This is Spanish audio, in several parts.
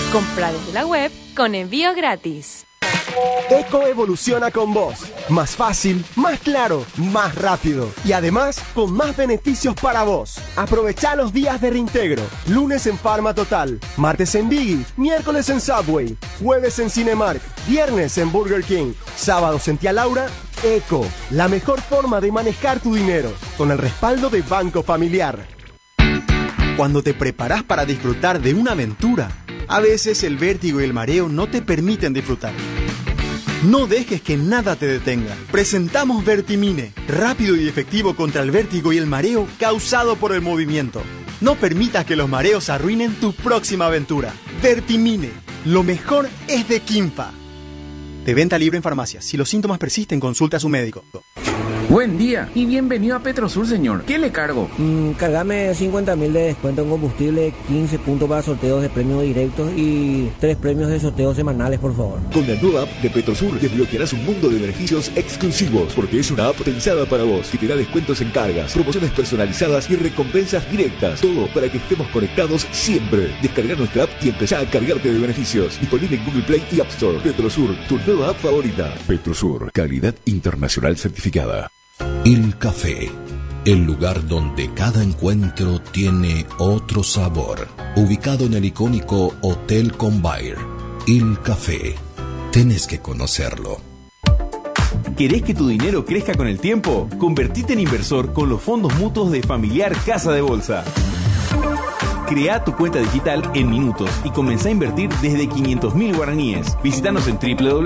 Compra desde la web con envío gratis. Eco evoluciona con vos. Más fácil, más claro, más rápido. Y además, con más beneficios para vos. Aprovechá los días de reintegro. Lunes en Pharma Total. Martes en Biggie. Miércoles en Subway. Jueves en Cinemark. Viernes en Burger King. Sábados en Tía Laura. Eco, la mejor forma de manejar tu dinero. Con el respaldo de Banco Familiar. Cuando te preparás para disfrutar de una aventura, a veces el vértigo y el mareo no te permiten disfrutar. No dejes que nada te detenga. Presentamos Vertimine, rápido y efectivo contra el vértigo y el mareo causado por el movimiento. No permitas que los mareos arruinen tu próxima aventura. Vertimine, lo mejor es de Quimpa. De venta libre en farmacias. Si los síntomas persisten, consulte a su médico. Buen día y bienvenido a Petrosur, señor. ¿Qué le cargo? Cargame 50.000 de descuento en combustible, 15 puntos para sorteos de premios directos y 3 premios de sorteos semanales, por favor. Con la nueva app de Petrosur desbloquearás un mundo de beneficios exclusivos, porque es una app pensada para vos, que te da descuentos en cargas, promociones personalizadas y recompensas directas. Todo para que estemos conectados siempre. Descarga nuestra app y empezá a cargarte de beneficios. Disponible en Google Play y App Store. Petrosur, tu nueva app favorita. Petrosur, calidad internacional certificada. Il Café, el lugar donde cada encuentro tiene otro sabor. Ubicado en el icónico Hotel Convair. Il Café, tenés que conocerlo. ¿Querés que tu dinero crezca con el tiempo? Convertite en inversor con los fondos mutuos de Familiar Casa de Bolsa. Crea tu cuenta digital en minutos y comenzá a invertir desde 500.000 guaraníes. Visítanos en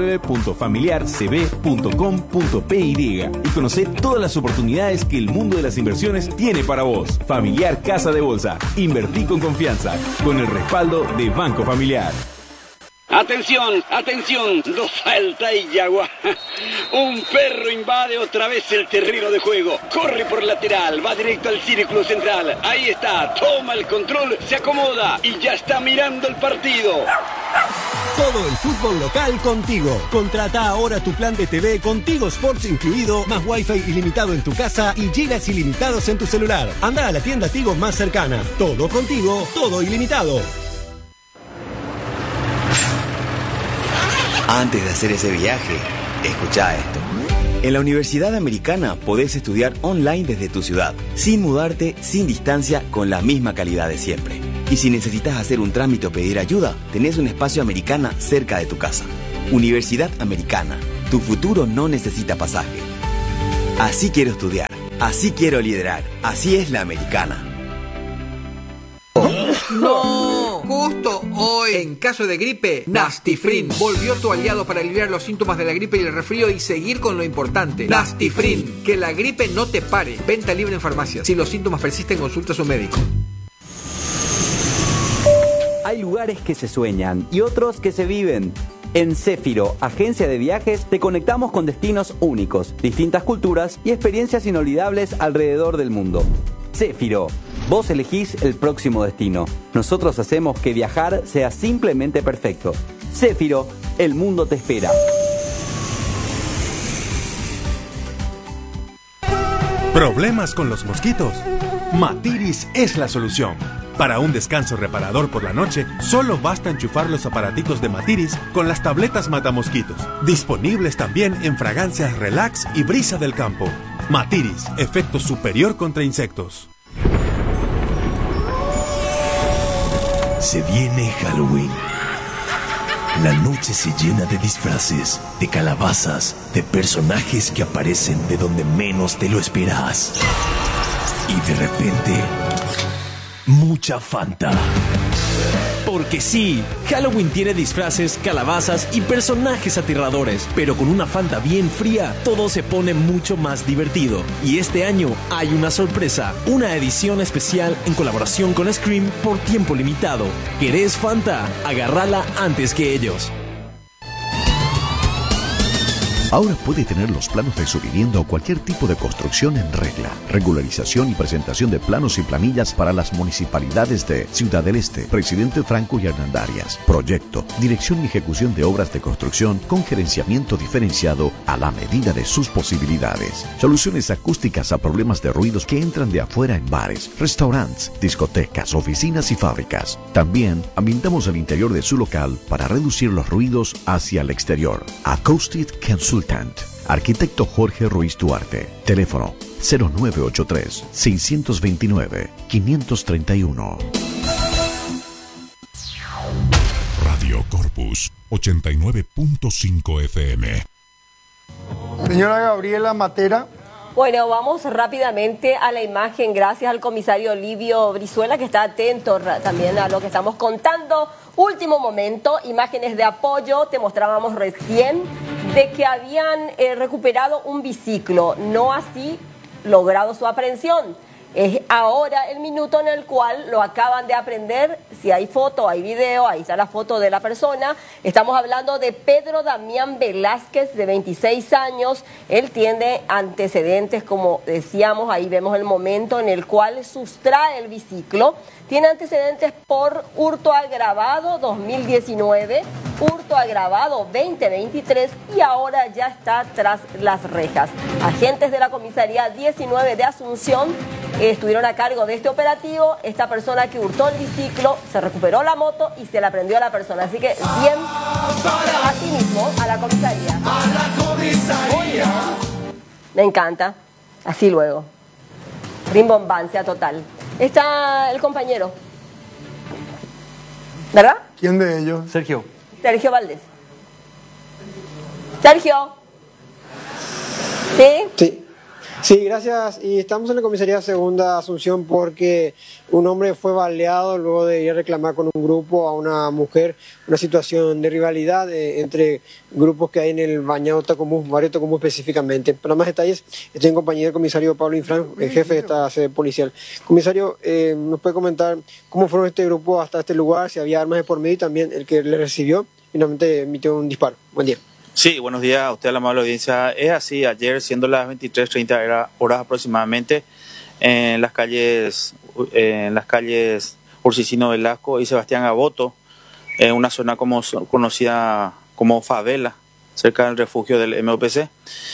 www.familiarcb.com.py y conocé todas las oportunidades que el mundo de las inversiones tiene para vos. Familiar Casa de Bolsa. Invertí con confianza, con el respaldo de Banco Familiar. Atención, atención, nos falta Iyagua. Un perro invade otra vez el terreno de juego. Corre por lateral, va directo al círculo central. Ahí está, toma el control, se acomoda y ya está mirando el partido. Todo el fútbol local contigo. Contrata ahora tu plan de TV con Tigo Sports incluido, más wifi ilimitado en tu casa y gigas ilimitados en tu celular. Anda a la tienda Tigo más cercana. Todo contigo, todo ilimitado. Antes de hacer ese viaje, escuchá esto. En la Universidad Americana podés estudiar online desde tu ciudad, sin mudarte, sin distancia, con la misma calidad de siempre. Y si necesitas hacer un trámite o pedir ayuda, tenés un espacio Americana cerca de tu casa. Universidad Americana, tu futuro no necesita pasaje. Así quiero estudiar, así quiero liderar, así es la Americana. ¡No! Justo hoy, en caso de gripe, Nastifrin volvió tu aliado para aliviar los síntomas de la gripe y el resfrío y seguir con lo importante. Nastifrin, que la gripe no te pare. Venta libre en farmacias. Si los síntomas persisten, consulta a su médico. Hay lugares que se sueñan y otros que se viven. En Céfiro, agencia de viajes, te conectamos con destinos únicos, distintas culturas y experiencias inolvidables alrededor del mundo. Céfiro, vos elegís el próximo destino. Nosotros hacemos que viajar sea simplemente perfecto. Céfiro, el mundo te espera. ¿Problemas con los mosquitos? Matiris es la solución. Para un descanso reparador por la noche, solo basta enchufar los aparatitos de Matiris con las tabletas matamosquitos. Disponibles también en fragancias Relax y Brisa del Campo. Matiris, efecto superior contra insectos. Se viene Halloween. La noche se llena de disfraces, de calabazas, de personajes que aparecen de donde menos te lo esperas. Y de repente, mucha Fanta. Porque sí, Halloween tiene disfraces, calabazas y personajes aterradores, pero con una Fanta bien fría, todo se pone mucho más divertido. Y este año hay una sorpresa, una edición especial en colaboración con Scream por tiempo limitado. ¿Querés Fanta? Agárrala antes que ellos. Ahora puede tener los planos de su vivienda o cualquier tipo de construcción en regla. Regularización y presentación de planos y planillas para las municipalidades de Ciudad del Este, Presidente Franco y Hernandarias. Proyecto, dirección y ejecución de obras de construcción con gerenciamiento diferenciado a la medida de sus posibilidades. Soluciones acústicas a problemas de ruidos que entran de afuera en bares, restaurantes, discotecas, oficinas y fábricas. También ambientamos el interior de su local para reducir los ruidos hacia el exterior. Acoustic Consultant. Arquitecto Jorge Ruiz Duarte. Teléfono 0983-629-531. Radio Corpus 89.5 FM. Señora Gabriela Matera. Bueno, vamos rápidamente a la imagen, gracias al comisario Livio Brizuela, que está atento también a lo que estamos contando. Último momento, imágenes de apoyo, te mostrábamos recién de que habían recuperado un biciclo, no así logrado su aprehensión. Es ahora el minuto en el cual lo acaban de aprender. Si hay foto, hay video, ahí está la foto de la persona. Estamos hablando de Pedro Damián Velázquez, de 26 años. Él tiene antecedentes, como decíamos, ahí vemos el momento en el cual sustrae el biciclo. Tiene antecedentes por hurto agravado 2019, hurto agravado 2023 y ahora ya está tras las rejas. Agentes de la comisaría 19 de Asunción estuvieron a cargo de este operativo. Esta persona que hurtó el biciclo se recuperó la moto y se la prendió a la persona. Así que bien, así mismo a la comisaría. Muy bien. Me encanta. Así luego. Rimbombancia total. Está el compañero, ¿verdad? ¿Quién de ellos? Sergio Valdés. Sergio. ¿Sí? Sí, gracias. Y estamos en la comisaría segunda Asunción porque un hombre fue baleado luego de ir a reclamar con un grupo a una mujer, una situación de rivalidad entre grupos que hay en el Bañado Tacomú, barrio Tacomú específicamente. Para más detalles, estoy en compañía del comisario Pablo Infran, el jefe de esta sede policial. Comisario, ¿nos puede comentar cómo fueron este grupo hasta este lugar, si había armas de por medio y también el que le recibió finalmente emitió un disparo? Buen día. Sí, buenos días a usted, a la amable audiencia. Es así, ayer, siendo las 23:30 horas aproximadamente, en las calles Ursicino Velasco y Sebastián Gaboto, en una zona conocida como Favela, cerca del refugio del MOPC,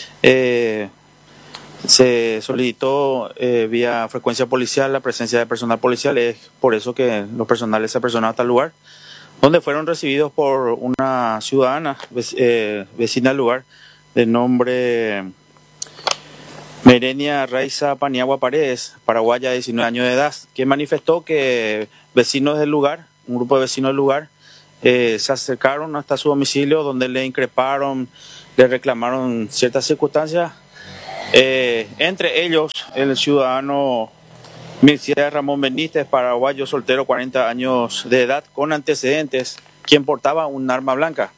se solicitó vía frecuencia policial la presencia de personal policial. Es por eso que los personales se apersonaron hasta el lugar, donde fueron recibidos por una ciudadana vecina del lugar de nombre Merenia Raiza Paniagua Paredes, paraguaya de 19 años de edad, que manifestó que vecinos del lugar, un grupo de vecinos del lugar, se acercaron hasta su domicilio donde le increparon, le reclamaron ciertas circunstancias, entre ellos el ciudadano Mircea Ramón Benítez, paraguayo soltero, 40 años de edad, con antecedentes, quien portaba un arma blanca.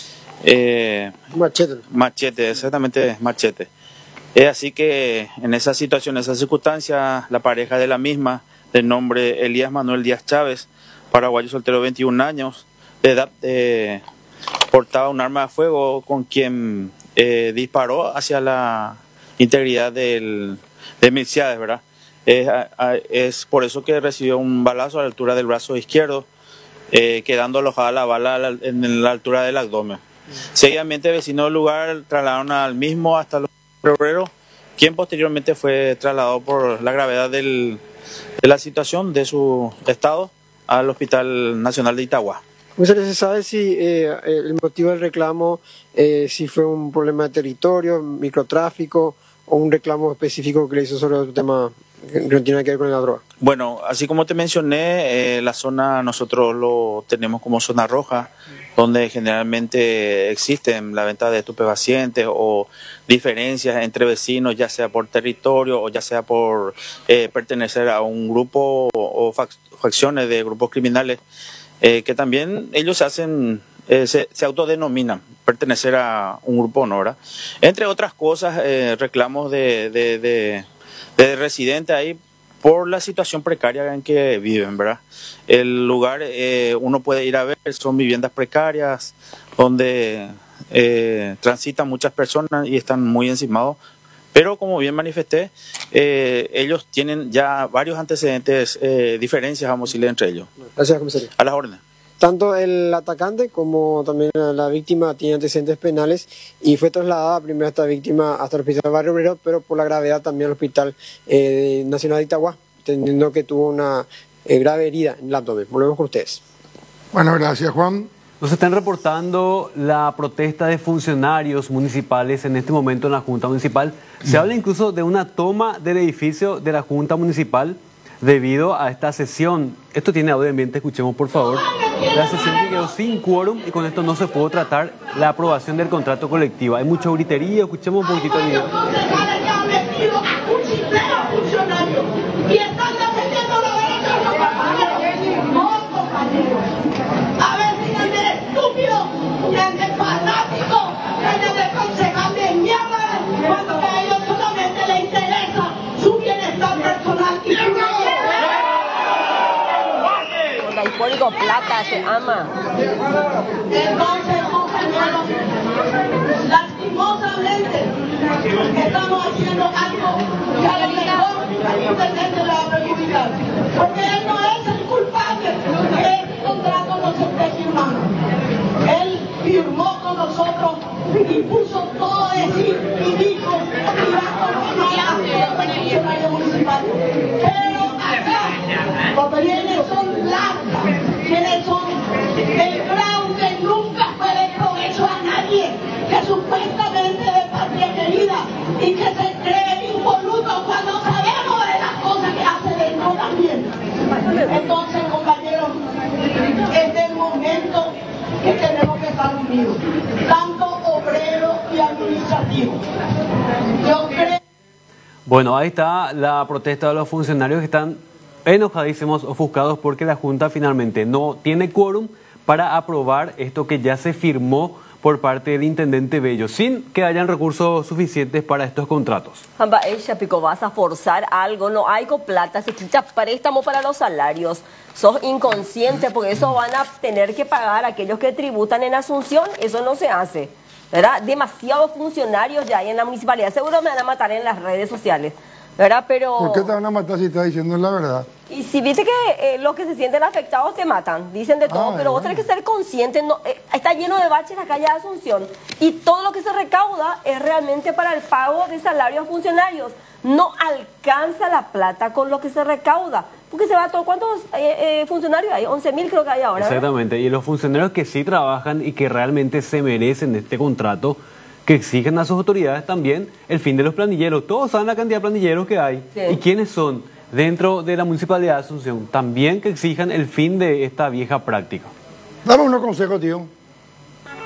Machete, exactamente, machete. Es así que en esa situación, en esa circunstancia, la pareja de la misma, de nombre Elías Manuel Díaz Chávez, paraguayo soltero, 21 años de edad, portaba un arma de fuego con quien disparó hacia la integridad de Mircea, ¿verdad? Es por eso que recibió un balazo a la altura del brazo izquierdo, quedando alojada la bala en la altura del abdomen. Seguidamente, vecinos del lugar trasladaron al mismo hasta el obrero, quien posteriormente fue trasladado por la gravedad de la situación de su estado al Hospital Nacional de Itagua. ¿Se sabe si el motivo del reclamo, si fue un problema de territorio, microtráfico o un reclamo específico que le hizo sobre otro tema que no tiene que ver con la droga? Bueno, así como te mencioné, la zona nosotros lo tenemos como zona roja, donde generalmente existen la venta de estupefacientes o diferencias entre vecinos, ya sea por territorio o ya sea por pertenecer a un grupo o facciones de grupos criminales, que también ellos se autodenominan pertenecer a un grupo ¿no? Entre otras cosas, reclamos de residentes ahí por la situación precaria en que viven, ¿verdad? El lugar uno puede ir a ver, son viviendas precarias donde transitan muchas personas y están muy encimados. Pero como bien manifesté, ellos tienen ya varios antecedentes, diferencias, vamos a decirle, entre ellos. Gracias, comisario. A las órdenes. Tanto el atacante como también la víctima tiene antecedentes penales y fue trasladada primero esta víctima hasta el hospital Barrio Obrero, pero por la gravedad también al hospital nacional de Itagua, entendiendo que tuvo una grave herida en el abdomen. Volvemos con ustedes. Bueno, gracias, Juan. Nos están reportando la protesta de funcionarios municipales en este momento en la Junta Municipal. Se habla incluso de una toma del edificio de la Junta Municipal debido a esta sesión. Esto tiene audio ambiente, escuchemos por favor. La sesión que quedó sin quórum y con esto no se pudo tratar la aprobación del contrato colectivo. Hay mucho griterío, escuchemos un poquito el video. Y están defendiendo los derechos de los compañeros. No, compañeros. A ver si el de estúpido, el de fanático, el de concejal de mierda, cuando a ellos solamente les interesa su bienestar personal y su el Hipólico Plata se ama. Entonces, compañeros, lastimosamente estamos haciendo algo que a lo mejor al intendente le va a perjudicar, porque él no es el culpable que el contrato no se esté firmando. Él firmó con nosotros y puso todo a decir y dijo y va a continuar los funcionarios municipales. Pero acá, quienes son blancas, quienes son el fraude nunca fue de provecho a nadie, que supuestamente de patria querida y que se cree involuto cuando sabemos de las cosas que hace dentro también. Entonces, compañeros, es el momento que tenemos que estar unidos, tanto obrero y administrativo. Yo creo... Bueno, ahí está la protesta de los funcionarios que están enojadísimos, ofuscados porque la Junta finalmente no tiene quórum para aprobar esto que ya se firmó por parte del intendente Bello, sin que hayan recursos suficientes para estos contratos. Jamba, ella pico, vas a forzar algo, no hay con plata, se quita préstamo para los salarios. Sos inconsciente porque eso van a tener que pagar aquellos que tributan en Asunción, eso no se hace, ¿verdad? Demasiados funcionarios ya hay en la municipalidad, seguro me van a matar en las redes sociales, ¿verdad? Pero... ¿Por qué te van a matar si estás diciendo la verdad? Y si viste que los que se sienten afectados te matan, dicen de todo, pero vos tenés que ser consciente, no, está lleno de baches la calle de Asunción y todo lo que se recauda es realmente para el pago de salarios a funcionarios. No alcanza la plata con lo que se recauda, porque se va todo. ¿Cuántos funcionarios hay? 11.000 creo que hay ahora, ¿verdad? Exactamente, y los funcionarios que sí trabajan y que realmente se merecen este contrato, que exigen a sus autoridades también el fin de los planilleros. Todos saben la cantidad de planilleros que hay. Sí. ¿Y quiénes son dentro de la Municipalidad de Asunción? También que exijan el fin de esta vieja práctica. Dame unos consejos, tío.